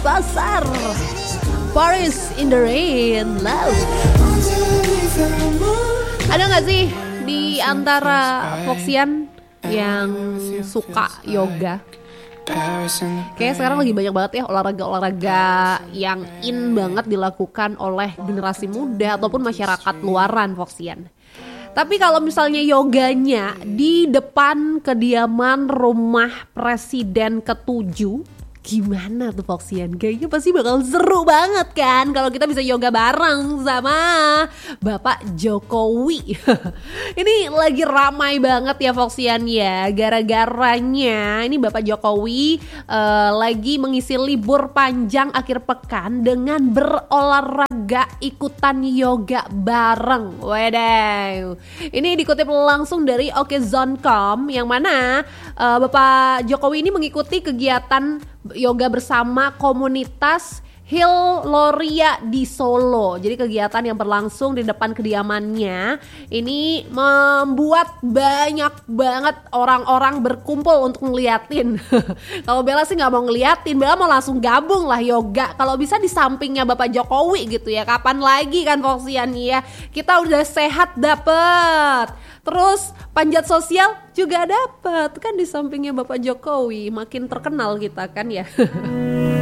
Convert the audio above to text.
Pasar, Paris in the Rain, Love. Ada gak sih di antara Foxian yang suka yoga? Kayaknya sekarang lagi banyak banget ya olahraga-olahraga yang in banget dilakukan oleh generasi muda ataupun masyarakat luaran, Foxian. Tapi kalau misalnya yoganya di depan kediaman rumah Presiden ke-7, gimana tuh Foxian? Kayaknya pasti bakal seru banget kan kalau kita bisa yoga bareng sama Bapak Jokowi. Ini lagi ramai banget ya Foxian ya. Gara-garanya ini Bapak Jokowi lagi mengisi libur panjang akhir pekan dengan berolahraga ikutan yoga bareng. Waduh. Ini dikutip langsung dari okezone.com yang mana Bapak Jokowi ini mengikuti kegiatan yoga bersama komunitas Hilloria di Solo. Jadi kegiatan yang berlangsung di depan kediamannya ini membuat banyak banget orang-orang berkumpul untuk ngeliatin. Kalau Bella sih gak mau ngeliatin, Bella mau langsung gabung lah yoga. Kalau bisa di sampingnya Bapak Jokowi gitu ya. Kapan lagi kan Foxian ya, kita udah sehat dapet, terus panjat sosial juga dapet kan di sampingnya Bapak Jokowi. Makin terkenal kita kan ya.